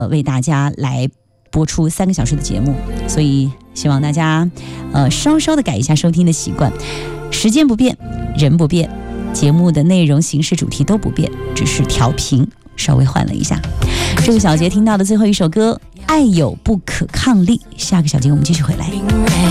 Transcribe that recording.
为大家来播出3个小时的节目，所以希望大家稍稍的改一下收听的习惯。时间不变，人不变，节目的内容、形式、主题都不变，只是调频稍微换了一下。这个小节听到的最后一首歌《爱有不可抗力》，下个小节我们继续回来。